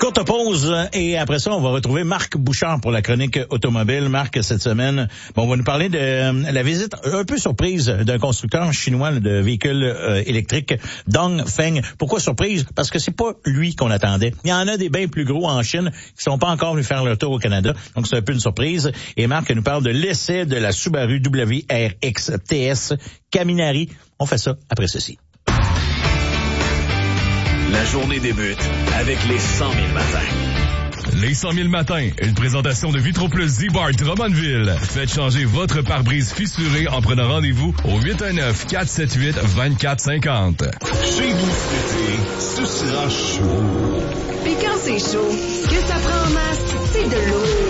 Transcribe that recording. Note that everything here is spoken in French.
Courte pause et après ça, on va retrouver Marc Bouchard pour la chronique automobile. Marc, cette semaine, on va nous parler de la visite un peu surprise d'un constructeur chinois de véhicules électriques, Dongfeng. Pourquoi surprise? Parce que c'est pas lui qu'on attendait. Il y en a des bien plus gros en Chine qui sont pas encore venus faire leur tour au Canada. Donc, c'est un peu une surprise. Et Marc nous parle de l'essai de la Subaru WRX TS Caminari. On fait ça après ceci. La journée débute avec les 100 000 matins. Les 100 000 matins, une présentation de Vitro Plus Z-Bar Drummondville. Faites changer votre pare-brise fissuré en prenant rendez-vous au 819-478-2450. Chez vous, ce sera chaud. Et quand c'est chaud, ce que ça prend en masse, c'est de l'eau.